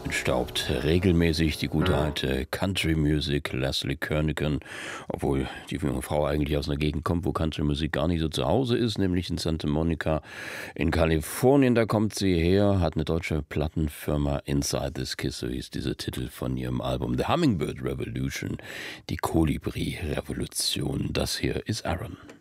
staubt regelmäßig die gute alte Country Music, Leslie Kernighan, obwohl die junge Frau eigentlich aus einer Gegend kommt, wo Country Musik gar nicht so zu Hause ist, nämlich in Santa Monica in Kalifornien. Da kommt sie her, hat eine deutsche Plattenfirma, Inside This Kiss, so hieß dieser Titel von ihrem Album The Hummingbird Revolution, die Kolibri-Revolution. Das hier ist Aaron.